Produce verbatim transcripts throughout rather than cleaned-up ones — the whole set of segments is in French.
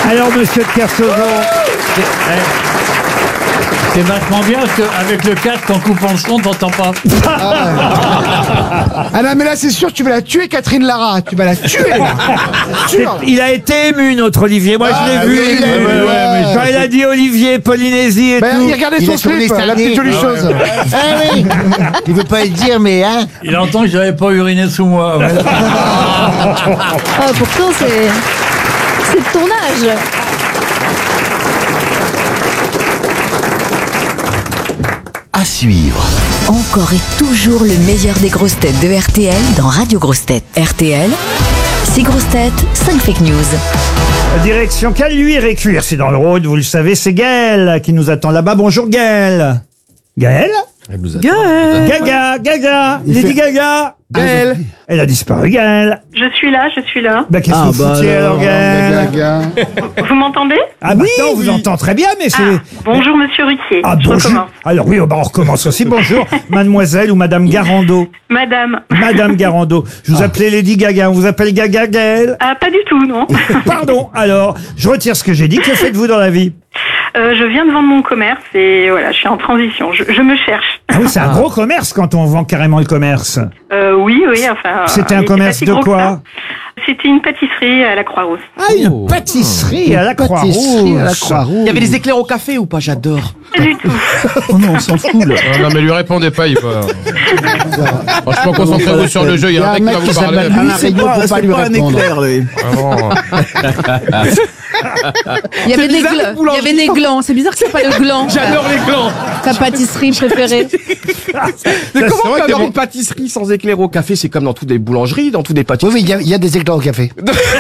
Alors, monsieur de Kersauzon, C'est vachement bien parce qu'avec le casque, en coupant le son, t'entends pas. Ah non, mais là, c'est sûr, tu vas la tuer, Catherine Lara. Tu vas la tuer, là. Sûr. il a été ému, notre Olivier. Moi, Ah, je l'ai oui, vu. il a ému. ému, ouais, ouais. Quand il a dit Olivier, Polynésie et Bah, tout. il regardait Il son a tourné slip, sa la petite jolie nez. chose. Ah oui. Il veut pas le dire, mais hein. Il entend que j'avais pas uriné sous moi. Ouais. Ah, pourtant, c'est. C'est de ton âge. À suivre. Encore et toujours le meilleur des grosses têtes de R T L dans Radio Grosses Têtes. R T L, six grosses têtes, cinq fake news. Direction Caluire et Cuire, c'est dans le Rhône, vous le savez, c'est Gaëlle qui nous attend là-bas. Bonjour Gaëlle. Gaëlle Gaëlle Gaga, Gaga, Lady Gaga. Gaëlle. Elle a disparu, Gaëlle. Je suis là, je suis là. Bah, qu'est-ce que Ah, vous bah foutiez alors, Gaëlle? Vous m'entendez? Ah, maintenant, on vous entend très bien, mais c'est... Ah, bonjour Monsieur Ruquier. Ah, je bonjour. recommence. Alors oui, oh, bah, on recommence aussi. Bonjour, mademoiselle ou madame Garando. Madame. Madame Garando. Je vous appelais Lady Gaga. On vous appelle Gaga, Gaëlle? Ah, pas du tout, non. Pardon. Alors, je retire ce que j'ai dit. Que faites-vous dans la vie? Euh, je viens de vendre mon commerce et voilà, je suis en transition. Je, je me cherche. Ah oui, c'est un gros commerce quand on vend carrément le commerce. Euh, oui, oui, enfin. C'était un il était commerce pas si de gros que quoi? ça. C'était une pâtisserie à la Croix-Rousse. Ah, une pâtisserie à la Pâtisserie à la Croix-Rousse. Croix-Rouge. Il y avait des éclairs au café ou pas? J'adore. Pas du tout. Oh non, on s'en fout là. Ah non, mais lui répondez pas, il va. Franchement, concentrez-vous sur le jeu, il y a un mec qui va vous parler. Alain Raynaud pas, pour pas c'est lui pas un répondre. éclair, lui. Vraiment. Il y avait des bizarre, glands. les boulangeries. Il y avait des glands. C'est bizarre que c'est pas le gland. J'adore les glands. Ta pâtisserie préférée. Mais comment on vrai peut que avoir bon. une pâtisserie sans éclair au café? C'est comme dans toutes les boulangeries, dans toutes les Oui, pâtisseries. oui, il y a- il y, a des éclairs au café.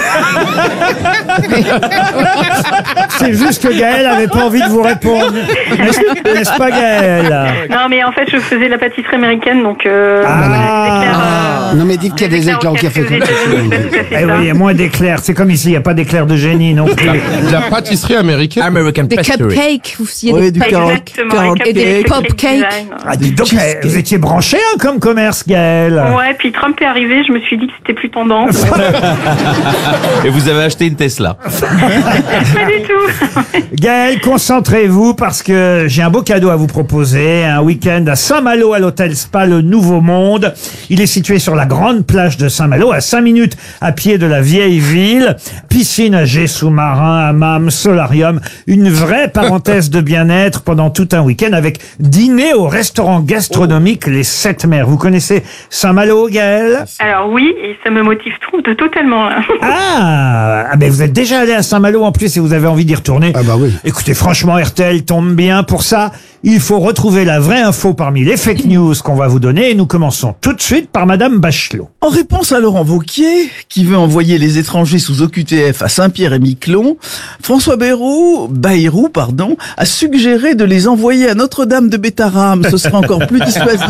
C'est juste que Gaëlle avait pas envie de vous répondre. N'est-ce n'est-ce pas, Gaëlle? Non, mais en fait, je faisais la pâtisserie américaine, donc. Euh, Ah. les éclairs, euh, Non, mais dites qu'il y a des éclairs au café. aux États-Unis, c'est tout à fait Eh ça. oui, il y a moins d'éclairs. C'est comme ici, il n'y a pas d'éclairs de génie non plus. La pâtisserie américaine. American Des cupcakes. Vous il y a Oui, des du pâtes- carotte. Exactement. Et des cupcakes, popcakes. design. Ah, dites donc, eh, vous étiez branché hein, comme commerce, Gaëlle. Ouais, puis Trump est arrivé, je me suis dit que c'était plus tendance. Et vous avez acheté une Tesla. Pas du tout. Gaëlle, concentrez-vous parce que j'ai un beau cadeau à vous proposer. Un week-end à Saint-Malo à l'hôtel Spa Le Nouveau Monde. Il est situé sur la grande plage de Saint-Malo, à cinq minutes à pied de la vieille ville. Piscine à jet sous-marin, hammam, solarium. Une vraie parenthèse de bien-être pendant tout un week-end avec dîner au restaurant gastronomique Les Sept Mers. Vous connaissez Saint-Malo, Gaëlle? Alors oui, et ça me motive tout, de totalement. Là. Ah, ah ben vous êtes déjà allé à Saint-Malo en plus et vous avez envie d'y retourner. Ah bah oui. Écoutez, franchement, R T L tombe bien pour ça. Il faut retrouver la vraie info parmi les fake news qu'on va vous donner et nous commençons tout de suite par Madame Bachelot. En réponse à Laurent Wauquiez, qui veut envoyer les étrangers sous O Q T F à Saint-Pierre-et-Miquelon, François Bayrou, Bayrou, pardon, a suggéré de les envoyer à Notre-Dame de Bétarame. Ce sera encore plus dissuasif.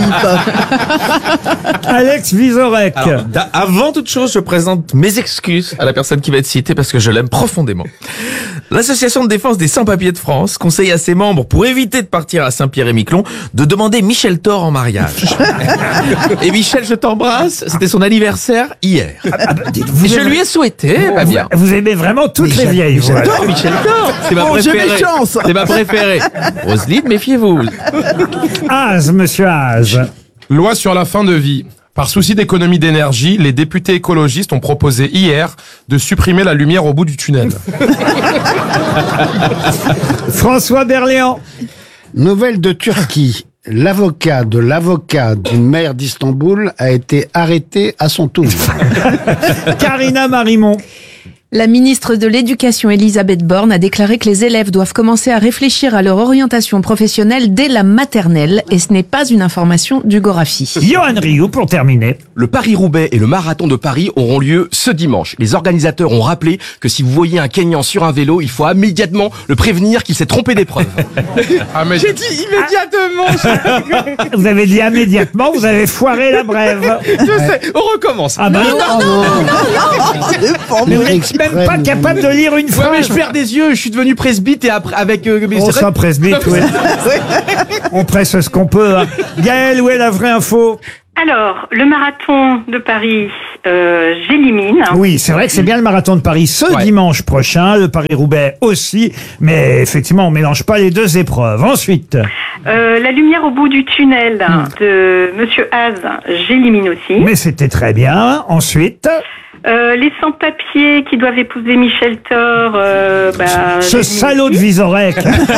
Alex Vizorek. Alors, d'a- avant toute chose, je présente mes excuses à la personne qui va être citée parce que je l'aime profondément. L'association de défense des sans-papiers de France conseille à ses membres, pour éviter de partir à Saint-Pierre-et-Miquelon, de demander Michel Thor en mariage. Et Michel, je t'embrasse, c'était son anniversaire hier. Ah bah, dites, vous Et je aimez- lui ai souhaité, pas bien. Vous, vous aimez vraiment toutes les vieilles. vous. J'adore Michel Thor, c'est ma Oh, j'ai préférée. mes chances. C'est ma préférée. Roselyne, méfiez-vous. Az, monsieur Az. Loi sur la fin de vie. Par souci d'économie d'énergie, les députés écologistes ont proposé hier de supprimer la lumière au bout du tunnel. François Berléand. Nouvelle de Turquie. L'avocat de l'avocat du maire d'Istanbul a été arrêté à son tour. Karina Marimon. La ministre de l'Éducation, Elisabeth Borne, a déclaré que les élèves doivent commencer à réfléchir à leur orientation professionnelle dès la maternelle, et ce n'est pas une information du Gorafi. Johan Rioux pour terminer. Le Paris-Roubaix et le Marathon de Paris auront lieu ce dimanche. Les organisateurs ont rappelé que si vous voyez un Kényan sur un vélo, il faut immédiatement le prévenir qu'il s'est trompé d'épreuve. Ah, mais J'ai dit immédiatement. Vous avez dit immédiatement, vous avez foiré la brève. Je sais. On recommence. Ah bah non, C'est pas mais vous vrai. n'êtes même pas capable de lire une Ouais, phrase. mais je perds des yeux. Je suis devenu presbyte et après avec. Euh, mais On c'est vrai- s'en presbyte, oui. On presse ce qu'on peut. Hein. Gaël, où est la vraie info? Alors, le marathon de Paris, euh, j'élimine. Oui, c'est vrai que c'est bien le marathon de Paris ce Ouais. dimanche prochain, le Paris-Roubaix aussi, mais effectivement, on mélange pas les deux épreuves. Ensuite, Euh, la lumière au bout du tunnel de Monsieur Haas, j'élimine aussi. mais c'était très bien. Ensuite, Euh, les sans-papiers qui doivent épouser Michel Thor, euh, bah, ce j'élimine salaud de aussi. Vizorek.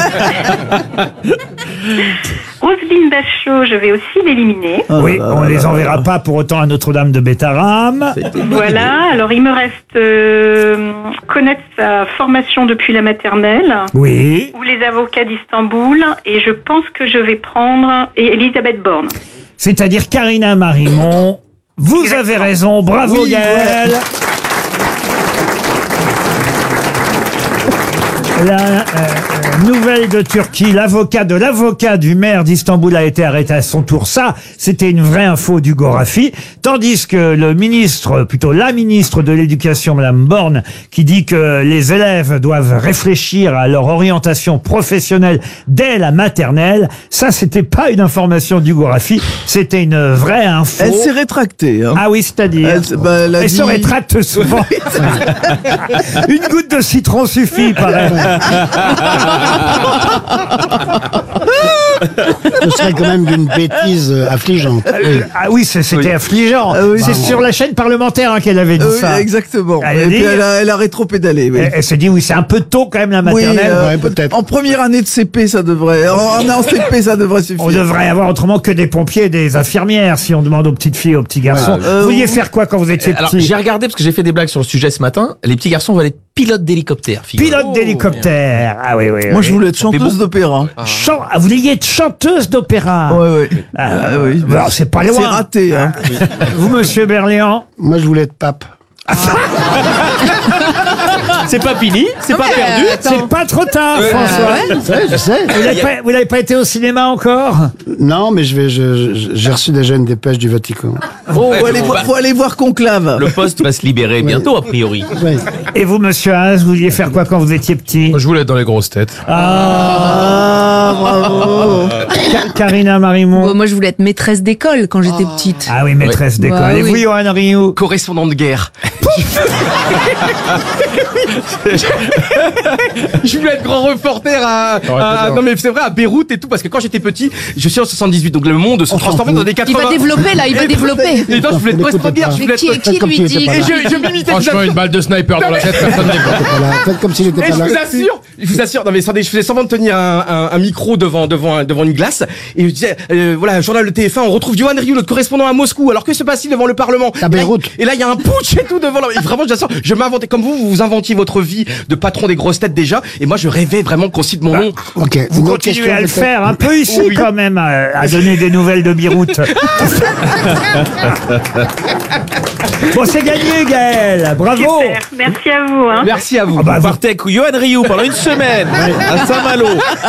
Roselyne Bachelot, je vais aussi l'éliminer. Oui, on les enverra pas pour autant à Notre-Dame de Bétarame. Voilà, alors il me reste euh, connaître sa formation depuis la maternelle. Oui. Ou les avocats d'Istanbul, et je pense que je vais prendre et Elisabeth Borne. C'est-à-dire Karina Marimon. Vous avez raison, bravo Oui, Gaël. La euh, euh, nouvelle de Turquie, l'avocat de l'avocat du maire d'Istanbul a été arrêté à son tour. Ça, c'était une vraie info du Gorafi. Tandis que le ministre, plutôt la ministre de l'Éducation, Madame Borne, qui dit que les élèves doivent réfléchir à leur orientation professionnelle dès la maternelle, ça, c'était pas une information du Gorafi, c'était une vraie info. Elle s'est rétractée. Hein. Ah oui, c'est-à-dire Elle, s- bah, elle a Elle dit- se rétracte souvent. Une goutte de citron suffit, pareil. Ce serait quand même d'une bêtise euh, affligeante. Oui. Ah oui, c'est- c'était Oui. affligeant. Ah oui. C'est Bravo. sur la chaîne parlementaire hein, qu'elle avait dit Euh, oui, ça. exactement. Elle a Et dit- puis elle a, elle a rétro-pédalé. Oui. Elle, elle s'est dit, oui, c'est un peu tôt quand même la Oui, maternelle. euh, Ouais, peut-être. En première année de C P, ça devrait. En, en C P, ça devrait suffire. On devrait avoir autrement que des pompiers et des infirmières si on demande aux petites filles, aux petits garçons. Euh, vous vouliez faire quoi quand vous étiez Alors, petit? j'ai regardé parce que j'ai fait des blagues sur le sujet ce matin. Les petits garçons veulent être pilotes d'hélicoptère. figurez-vous. Pilote d'hélicoptère. Ah oui, oui. Moi, oui. je voulais être fait chanteuse beau. d'opéra. Chan- ah, vous vouliez être chanteuse d'opéra. Ouais, ouais. Ah, Ah, oui. bah, c'est pas loin. C'est raté, hein. Vous, monsieur Berléand? Moi, je voulais être pape. C'est pas fini, c'est pas mais, perdu. euh, attends. C'est pas trop tard, Euh, François. ouais. Je sais, je sais. Vous n'avez pas, vous n'avez pas été au cinéma encore? Non, mais je vais, je- je- j'ai reçu déjà une dépêche du Vatican. Oh, faut, aller, voir- faut aller voir Conclave. Le poste va se libérer bientôt, a priori. Oui. Et vous, monsieur Haas, vous vouliez faire quoi quand vous étiez petit? Je voulais être dans les grosses têtes. Ah, bravo. Ka- Karina Marimon. Bon, moi, je voulais être maîtresse d'école quand j'étais petite. Ah oui, maîtresse d'école. Bah Et vous, oui. Johan Rioux? Correspondant de guerre. Je voulais être grand reporter à, à- non mais c'est vrai, à Beyrouth et tout, parce que quand j'étais petit, je suis en soixante-dix-huit, donc le monde se transformait dans des Il quatre-vingts. va développer, là, il va Et- développer. Et non, je voulais être correspondant de guerre, je Mais voulais qui, être... qui comme lui s'il était dit pas Et là. je, je m'imitais, je vous Franchement, assure. une balle de sniper dans la tête, personne n'est pas. Voilà, faites comme s'il était Et pas je là. vous assure, je vous assure, non mais attendez, je faisais semblant de tenir un, un, un micro devant devant un- devant une glace et je disais euh, voilà, journal de T F un, on retrouve Johan Rioux, notre correspondant à Moscou. Alors que se passe-t-il devant le Parlement? À Beyrouth. Et là, il y a un putsch et tout devant. La... Et vraiment, je vous assure, je m'inventais comme vous, vous vous inventiez votre vie de patron des grosses têtes déjà, et moi je rêvais vraiment qu'on cite mon nom. Ok. Vous Une autre continuez question, à le peut-être faire un peu ici Oui. quand même, à, à donner des nouvelles de Beyrouth. Bon, c'est gagné, Gaël. Bravo. Super, merci à vous. Hein. Merci à vous. Ah bah, On partait avec Johan Rioux pendant une semaine à Saint-Malo.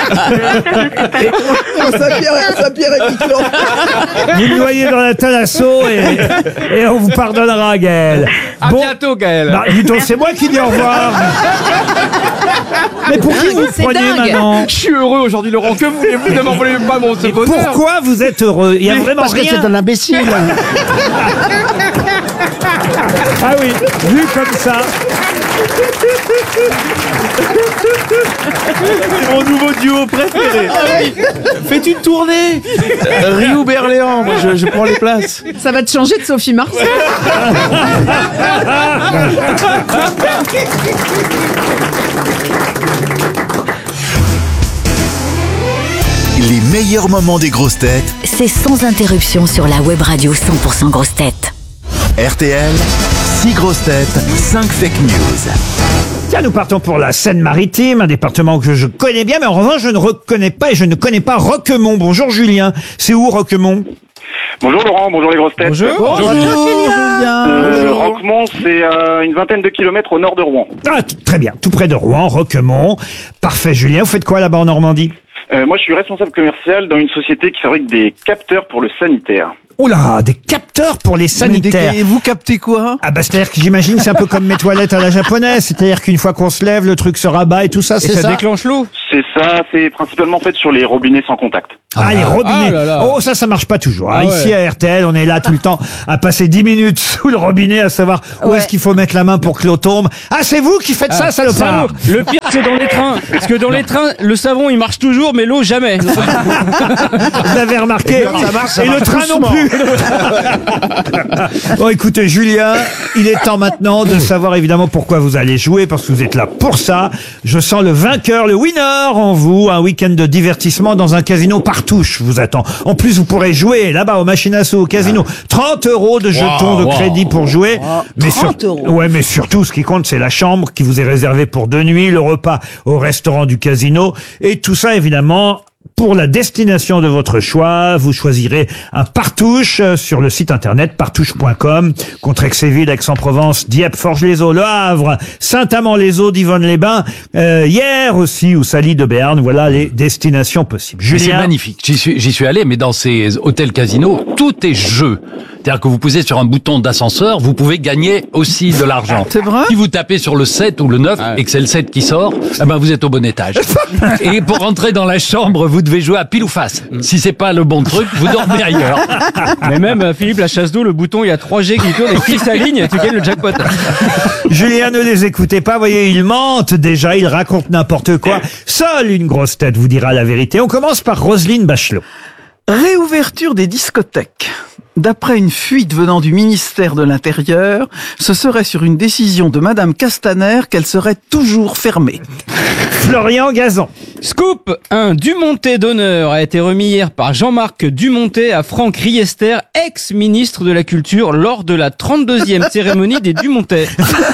Saint-Pierre Saint-Pierre et Miquelon. vous le noyez dans la thalasso et, et on vous pardonnera, Gaël. À bientôt, Gaël. Bah, dis donc, c'est moi qui dis au revoir. Mais pour qui vous C'est prenez dingue. maintenant? Je suis heureux aujourd'hui, Laurent. Que voulez-vous? Ne m'en voulez pas mon ce bonheur. Pourquoi vous êtes heureux? Il y a vraiment Parce que rien. c'est un imbécile. Ah oui, vu comme ça. C'est mon nouveau duo préféré. Faites une tournée. Rioux Berléand, moi je, je prends les places. Ça va te changer de Sophie Marceau. Les meilleurs moments des grosses têtes, C'est sans interruption sur la web radio cent pour cent grosses têtes. R T L, six grosses têtes, cinq fake news. Tiens, nous partons pour la Seine-Maritime, un département que je connais bien, mais en revanche, je ne reconnais pas et je ne connais pas Roquemont. Bonjour Julien. C'est où Roquemont? Bonjour Laurent, bonjour les grosses têtes. Bonjour, Julien. Euh, Roquemont, c'est euh, une vingtaine de kilomètres au nord de Rouen. Ah, t- très bien, tout près de Rouen, Roquemont. Parfait Julien, vous faites quoi là-bas en Normandie? Euh, moi, je suis responsable commercial dans une société qui fabrique des capteurs pour le sanitaire. Oh là, des capteurs pour les sanitaires. Et vous captez quoi? Ah bah c'est-à-dire que j'imagine c'est un peu comme mes toilettes à la japonaise, c'est-à-dire qu'une fois qu'on se lève, le truc se rabat et tout ça, c'est ça? déclenche l'eau. C'est ça, c'est principalement fait sur les robinets sans contact. Ah, les robinets. Ah là là. Oh, ça, ça marche pas toujours. hein. Ah ouais. Ici, à R T L, on est là tout le temps à passer dix minutes sous le robinet à savoir où Ouais. est-ce qu'il faut mettre la main pour que l'eau tombe. Ah, c'est vous qui faites ça, salopard. Salaud. Le pire, c'est dans les trains. Parce que dans les trains, le savon, il marche toujours, mais l'eau, jamais. Vous avez remarqué. Ça marche, ça Et le marche train non doucement. plus. Bon, écoutez, Julien, il est temps maintenant de savoir évidemment pourquoi vous allez jouer, parce que vous êtes là pour ça. Je sens le vainqueur, le winner en vous. Un week-end de divertissement dans un casino partouche vous attend. En plus, vous pourrez jouer là-bas au machine à sous, au casino. trente euros de jetons de wow. crédit pour jouer. Mais trente euros. Ouais, mais surtout, ce qui compte, c'est la chambre qui vous est réservée pour deux nuits, le repas au restaurant du casino. Et tout ça, évidemment, pour la destination de votre choix, vous choisirez un partouche euh, sur le site internet partouche point com. Contrexéville, Aix-en-Provence, Dieppe, Forges-les-Eaux, Le Havre, Saint-Amand-les-Eaux, Divonne-les-Bains, euh, hier aussi, ou Sally de Béarn. Voilà les destinations possibles. Mais c'est Julien, magnifique. J'y suis, j'y suis allé, mais dans ces hôtels casinos, tout est jeu. C'est-à-dire que vous posez sur un bouton d'ascenseur, vous pouvez gagner aussi de l'argent. C'est vrai? Si vous tapez sur le sept ou le neuf et que c'est le sept qui sort, eh ben vous êtes au bon étage. Et pour rentrer dans la chambre, vous devez jouer à pile ou face. Si c'est pas le bon truc, vous dormez ailleurs. Mais même, euh, Philippe, la chasse d'eau, le bouton, il y a trois G qui tournent et qui s'alignent, tu gagnes le jackpot. Julien, ne les écoutez pas. Voyez, ils mentent déjà, ils racontent n'importe quoi. Seule une grosse tête vous dira la vérité. On commence par Roselyne Bachelot. Réouverture des discothèques. D'après une fuite venant du ministère de l'Intérieur, ce serait sur une décision de Madame Castaner qu'elle serait toujours fermée. Florian Gazan. Scoop, un Dumontet d'honneur a été remis hier par Jean-Marc Dumontet à Franck Riester, ex-ministre de la Culture, lors de la trente-deuxième cérémonie des Dumontet.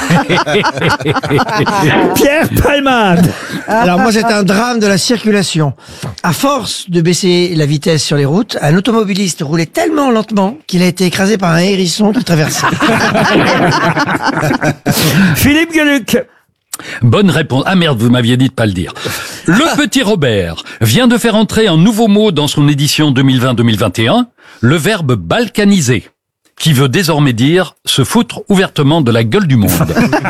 Pierre Palmade. Alors moi, c'est un drame de la circulation. À force de baisser la vitesse sur les routes, un automobiliste roulait tellement lentement qu'il a été écrasé par un hérisson qui traversait. Philippe Gueluc. Bonne réponse. Ah merde, vous m'aviez dit de pas le dire. Le petit Robert vient de faire entrer un nouveau mot dans son édition deux mille vingt deux mille vingt et un, le verbe balkaniser, qui veut désormais dire se foutre ouvertement de la gueule du monde.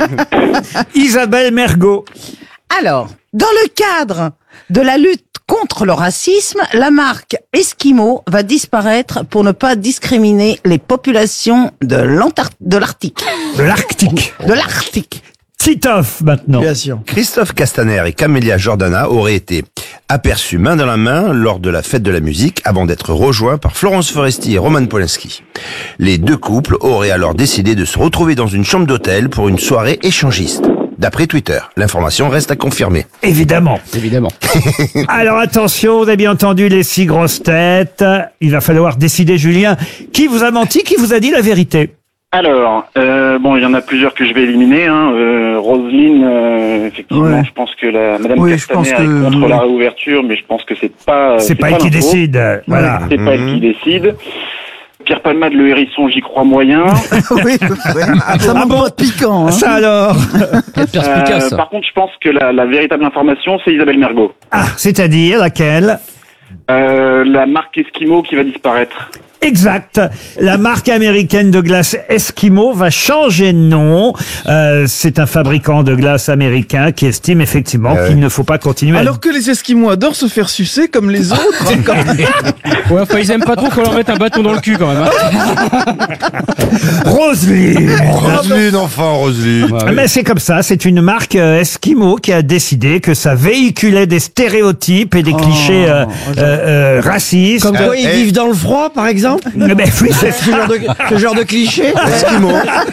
Isabelle Mergot. Alors, dans le cadre de la lutte contre le racisme, la marque Esquimau va disparaître pour ne pas discriminer les populations de l'Antar- de l'Arctique. De l'Arctique. De l'Arctique. Titoff, maintenant. Bien sûr. Christophe Castaner et Camélia Jordana auraient été aperçus main dans la main lors de la fête de la musique avant d'être rejoints par Florence Foresti et Roman Polanski. Les deux couples auraient alors décidé de se retrouver dans une chambre d'hôtel pour une soirée échangiste. D'après Twitter, l'information reste à confirmer. Évidemment. Évidemment. Alors attention, vous avez bien entendu les six grosses têtes. Il va falloir décider, Julien, qui vous a menti, qui vous a dit la vérité. Alors, euh, bon, il y en a plusieurs que je vais éliminer. Hein. Euh, Roselyne, euh, effectivement, Ouais. je pense que la Madame Oui, je pense Castaner que- est contre oui. la réouverture, mais je pense que c'est pas. C'est pas elle qui l'info. décide. euh, Voilà. C'est pas elle qui décide. Pierre Palmade, le hérisson, j'y crois moyen. oui, oui. Ça manque pas de piquant. Hein. Ça alors. Euh, par contre, je pense que la, la véritable information, c'est Isabelle Mergot. Ah, c'est-à-dire laquelle? Euh, la marque Esquimau qui va disparaître. Exact. La marque américaine de glace Esquimau va changer de nom. Euh, c'est un fabricant de glace américain qui estime effectivement Euh. qu'il ne faut pas continuer. Alors que les Esquimaux adorent se faire sucer comme les autres. hein, comme- Ouais, enfin, ils aiment pas trop qu'on leur mette un bâton dans le cul, quand même. Hein. à... Roselyne. Roselyne, enfant, Roselyne. Ah, Mais c'est comme ça, c'est une marque euh, Esquimau qui a décidé que ça véhiculait des stéréotypes et des clichés euh, euh, euh, racistes. Comme quoi, ils eh. vivent dans le froid, par exemple. Mais ben oui, c'est Ce genre de, ce genre de cliché. Esquimau.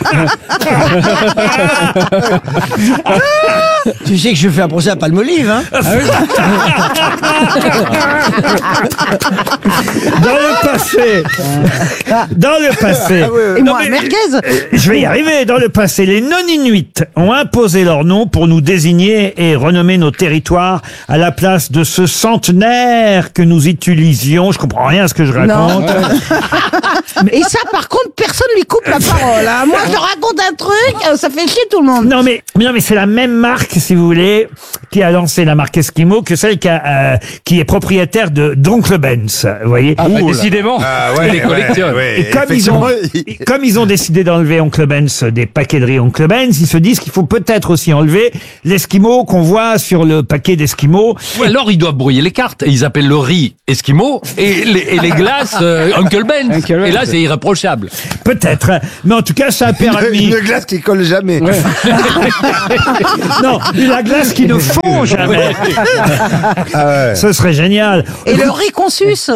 Tu sais que je fais un procès à Palmolive, hein. dans le passé. Dans le passé. Et Non, moi, mais- merguez. Je vais y arriver. Dans le passé, les non-inuits ont imposé leur nom pour nous désigner et renommer nos territoires à la place de ce centenaire que nous utilisions. Je comprends rien à ce que je raconte. Et ça, par contre, personne lui coupe la parole. Hein. Moi, je raconte un truc, euh, ça fait chier tout le monde. Non mais, non mais c'est la même marque, si vous voulez, qui a lancé la marque Eskimo que celle qui, a, euh, qui est propriétaire de d'Oncle Ben's. Vous voyez. Ah, bah, décidément. Ah ouais, les collectionnent. ouais, ouais, Et comme ils, ont, et comme ils ont décidé d'enlever Oncle Ben's des paquets de riz Oncle Ben's, ils se disent qu'il faut peut-être aussi enlever l'Eskimo qu'on voit sur le paquet d'Eskimo. Ou alors ils doivent brouiller les cartes et ils appellent le riz Eskimo et les, et les glaces euh, Uncle Ben's. Uncle Ben's. Et là c'est irréprochable. Peut-être. Mais en tout cas, ça a permis... Une, une glace qui colle jamais. Ouais. Non, la glace qui ne fond jamais. Ah ouais. Ce serait génial. Et le riz qu'on suce.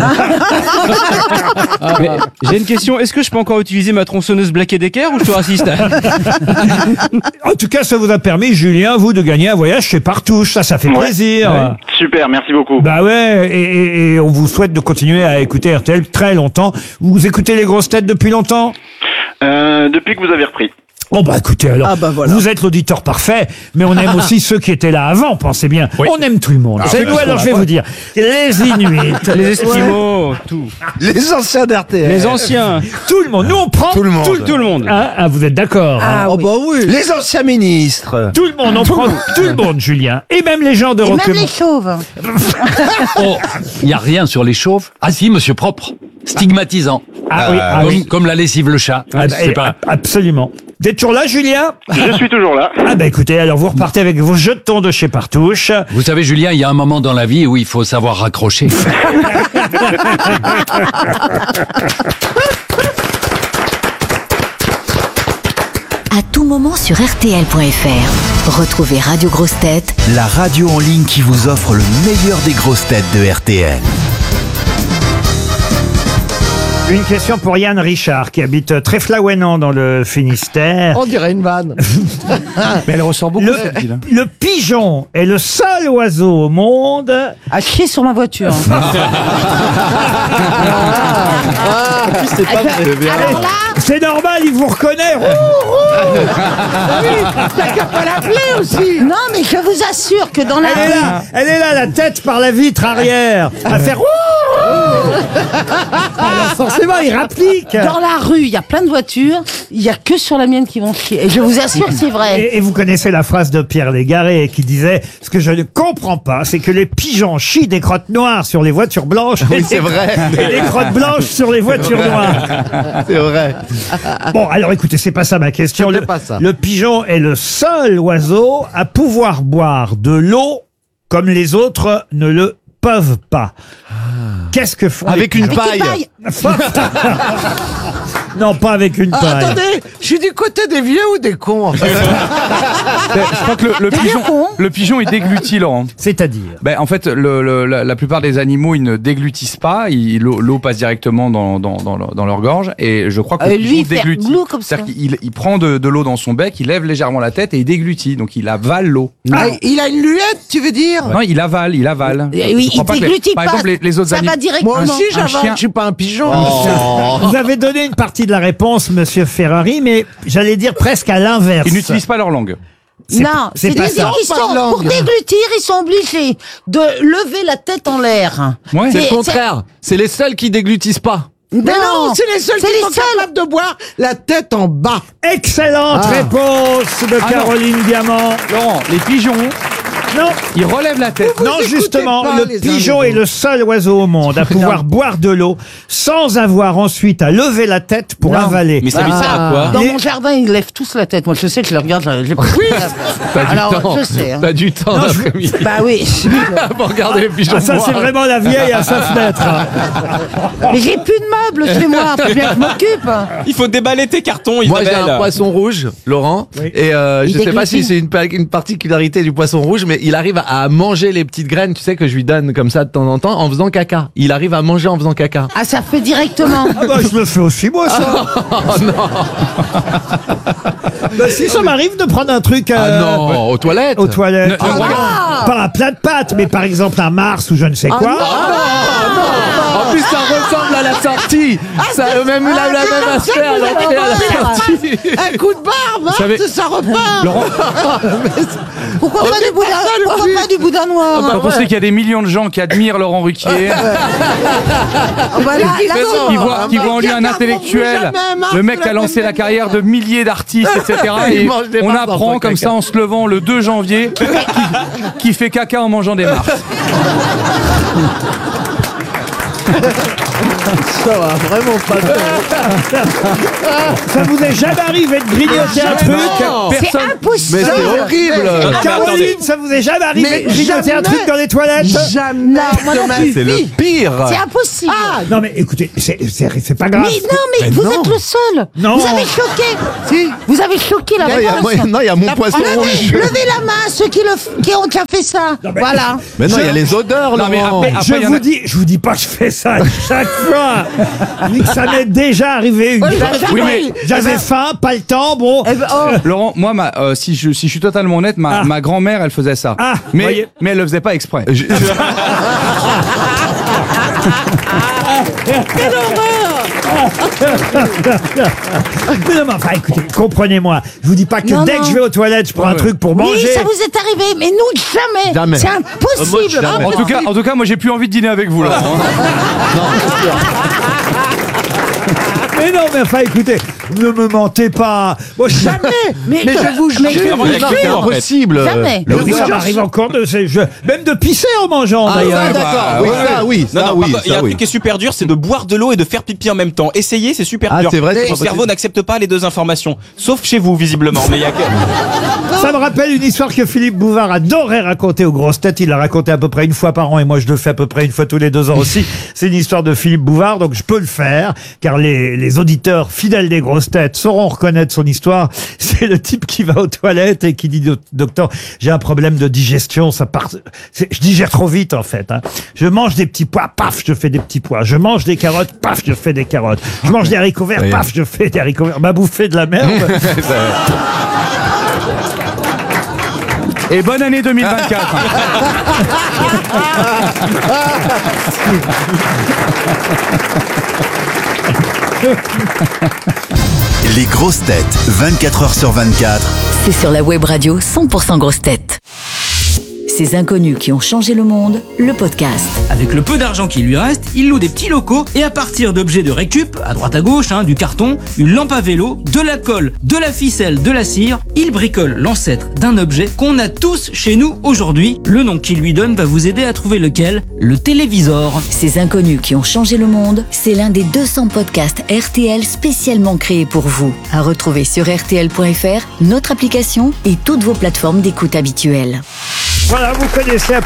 Mais j'ai une question. Est-ce que je peux encore utiliser ma tronçonneuse Black Decker ou je te rassiste? En tout cas, ça vous a permis, Julien, vous, de gagner un voyage chez Partouche. Ça, ça fait Ouais. plaisir. Ouais. Super, merci beaucoup. Bah ouais, et, et, et on vous souhaite de continuer à écouter R T L très longtemps. Vous écoutez les grosses têtes depuis longtemps? Euh, depuis que vous avez repris. Oh bah écoutez, alors, Ah bah voilà. vous êtes l'auditeur parfait, mais on aime aussi ceux qui étaient là avant, pensez bien. Oui. On aime tout le monde. Ah, C'est oui, nous, parce alors qu'on je vais l'a vous pas. dire. Les Inuits, Les Esquimaux, tout. Les anciens d'R T L. Les anciens. tout le monde. Nous, on prend Tout le monde. Tout, tout le monde. Ah, ah, vous êtes d'accord hein. Ah, oui. bah oui. Les anciens ministres. Tout le monde, on prend tout le monde, Julien. Et même les gens de Et même Roquemont. les chauves. Oh, il y a rien sur les chauves. Ah si, monsieur propre. Stigmatisant. Ah oui, ah comme, oui. comme la lessive le chat. Ah bah, C'est pas... absolument. Vous êtes toujours là, Julien? Je suis toujours là. Ah bah écoutez, alors vous repartez avec vos jetons de chez Partouche. Vous savez, Julien, il y a un moment dans la vie où il faut savoir raccrocher. À tout moment sur R T L point F R. Retrouvez Radio Grosses Têtes La radio en ligne qui vous offre le meilleur des grosses têtes de R T L. Une question pour Yann Richard, qui habite Tréflaouénan dans le Finistère. On dirait une vanne. Mais elle ressort beaucoup, Le, cette ville. le pigeon est le seul oiseau au monde. À chier sur ma voiture. c'est pas vrai. Alors là, C'est normal, il vous reconnaît. T'as qu'à pas l'appeler aussi. non, mais je vous assure que dans la Elle est rue, là, elle est là, la tête par la vitre arrière, à faire. Alors forcément, il rapplique. dans la rue, il y a plein de voitures, il y a que sur la mienne qui vont chier. Et je vous assure que c'est vrai. Et, et vous connaissez la phrase de Pierre Légaré qui disait « Ce que je ne comprends pas, c'est que les pigeons chient des crottes noires sur les voitures blanches Oui, c'est vrai. et des crottes blanches sur les voitures noires. C'est vrai. » Bon, alors écoutez, c'est pas ça ma question. C'était Le, pas ça. le pigeon est le seul oiseau à pouvoir boire de l'eau comme les autres ne le peuvent pas. Qu'est-ce que font Avec les une pigeons paille. Non, pas avec une Ah, paille. attendez, je suis du côté des vieux ou des cons en fait. Je crois que le, le T'es pigeon, con. le pigeon, il déglutit, Laurent. C'est-à-dire Ben, en fait, le, le- la, la plupart des animaux, ils ne déglutissent pas. Ils- L'eau l'eau passe directement dans, dans, dans, leur, dans leur gorge. Et je crois que Euh, le lui, pigeon il fait déglutit. glou comme ça. C'est-à-dire qu'il il prend de, de l'eau dans son bec, il lève légèrement la tête et il déglutit. Donc, il avale l'eau. Ah, il a une luette, tu veux dire? Non, il avale, il avale. Eh oui, Je crois il pas que les- déglutit Par pas. exemple, les, les autres Ça animaux. va directement. Moi aussi Un j'avale, chien. je suis pas un pigeon. Vous avez donné une partie de la réponse, Monsieur Ferrari, mais j'allais dire presque à l'inverse. Ils n'utilisent pas leur langue. C'est- Non, c'est c'est pas des- ça. ils sont, Par langue. pour déglutir, ils sont obligés de lever la tête en l'air. Ouais. C'est le contraire. C'est les seuls qui déglutissent pas. Mais non, c'est les seuls c'est qui les sont seuls. capables de boire la tête en bas. Excellente Ah. réponse de Ah non. Caroline Diamant. Laurent, les pigeons, Non, ils relèvent la tête. non, écoutez justement, pas le les pigeon animaux. est le seul oiseau au monde à pouvoir boire de l'eau sans avoir ensuite à lever la tête pour Non. avaler. Mais ça lui sert à quoi Dans Les- mon jardin, ils lèvent tous la tête. Moi, je sais que je les regarde. Je les... T'as du Alors, temps. je sais. hein. T'as du temps Non, je- l'après-midi. Bah oui. Pour regarder les pigeons Ah, ça, c'est boire. vraiment la vieille à sa fenêtre. Mais j'ai plus de meubles chez moi. Faut bien que je m'occupe. Il faut déballer tes cartons, Moi j'ai Isabelle. un poisson rouge, Laurent, Oui. et euh, Il je sais pas déglutit. si c'est une, pa- une particularité du poisson rouge, mais il arrive à manger les petites graines, tu sais, que je lui donne comme ça de temps en temps, en faisant caca. Il arrive à manger en faisant caca. Ah, ça fait directement. Ah bah, je le fais aussi, moi, ça. Oh non Bah, si ça m'arrive de prendre un truc Ah euh, non, aux toilettes aux toilettes. Ne- ne Ah, regarde- pas un plat de pâtes, mais par exemple un Mars ou je ne sais quoi. Ah non, En plus, ça ressemble à la sortie. Ça a même eu la, la même aspect à l'entrée à la sortie. Un coup de barbe, hein, savez- ça repart. Laurent- Pourquoi pas du boudin, pourquoi pas du boudin noir? Quand on sait qu'il y a des millions de gens qui admirent Laurent Ruquier, Ah bah là, là, qui voient, qui voient en lui un intellectuel, le mec qui a lancé la carrière de milliers d'artistes, et cetera. Il Et mange des on marques dans apprend son comme caca. ça en se levant le deux janvier qui, qui fait caca en mangeant des marques. Ça va vraiment pas. Ça vous est jamais arrivé de grignoter un truc? c'est impossible. Mais c'est horrible. Caroline, ça vous est jamais arrivé Mais de grignoter un jamais. truc dans les toilettes? Jamais. Non, moi non de ma plus. C'est le vie. pire. C'est impossible. Ah, non mais écoutez, c'est c'est- c'est pas grave. Mais non, mais, Mais vous non. êtes le seul. Non. Vous avez choqué. Si. Vous avez choqué la Non, il y a France. moi- non, il y a mon poisson Levez, rouge. levez la main ceux qui, le, f- qui ont déjà fait ça. Non, mais- Voilà. Mais non, il y a les odeurs, Non, mais Laurent. après- Je il y en vous a- dis, je vous dis pas que je fais ça chaque fois. Je dis que ça m'est déjà arrivé une Oui, fois. bah, Oui, mais- J'avais faim, pas le temps, bon. Eh ben, oh. Laurent, moi, ma, euh, si, je, si je suis totalement honnête, ma, Ah. ma grand-mère, elle faisait ça. Ah, mais, voyez. mais elle le faisait pas exprès. Je- je- Mais non, mais enfin, écoutez, comprenez-moi. Je vous dis pas que Non, dès non. que je vais aux toilettes, je prends Ouais, un ouais. truc pour Oui, manger. ça vous est arrivé, mais nous jamais. Jamais. C'est impossible. jamais. En tout cas, en tout cas, moi, j'ai plus envie de dîner avec vous, Laurent. Mais non, mais enfin, écoutez, ne me mentez pas. Moi, je- Jamais. Mais, Mais je vous mais- jure, mais- mais non, c'est impossible. Jamais. Le Oui, ça odeur- m'arrive encore de ces jeux. Même de pisser en mangeant, Ah, d'ailleurs. ça, d'accord. Oui, ça, oui, Non, ça, non, oui, par contre, il y a ça, un oui. truc qui est super dur, c'est de boire de l'eau et de faire pipi en même temps. Essayez, c'est super Ah, dur. c'est vrai, c'est Le pas cerveau possible. n'accepte pas les deux informations. Sauf chez vous, visiblement. Mais il y a que... Ça me rappelle une histoire que Philippe Bouvard adorait raconter aux grosses têtes. Il la racontait à peu près une fois par an et moi je le fais à peu près une fois tous les deux ans aussi. C'est une histoire de Philippe Bouvard, donc je peux le faire car les, les auditeurs fidèles des grosses têtes sauront reconnaître son histoire. C'est le type qui va aux toilettes et qui dit "Do- docteur, j'ai un problème de digestion, ça part, c'est- je digère trop vite en fait. hein. Je mange des petits pois, paf, je fais des petits pois. Je mange des carottes, paf, je fais des carottes. Je mange des haricots verts, Oui. paf, je fais des haricots verts. M'a bouffé de la merde." Et bonne année deux mille vingt-quatre. Les grosses têtes, vingt-quatre heures sur vingt-quatre. C'est sur la web radio cent pour cent grosses têtes. Ces inconnus qui ont changé le monde, le podcast. Avec le peu d'argent qui lui reste, il loue des petits locaux et à partir d'objets de récup, à droite à gauche, hein, du carton, une lampe à vélo, de la colle, de la ficelle, de la cire, il bricole l'ancêtre d'un objet qu'on a tous chez nous aujourd'hui. Le nom qu'il lui donne va vous aider à trouver lequel, le télévisor. Ces inconnus qui ont changé le monde, c'est l'un des deux cents podcasts R T L spécialement créés pour vous. À retrouver sur R T L point F R, notre application et toutes vos plateformes d'écoute habituelles. Voilà, vous connaissez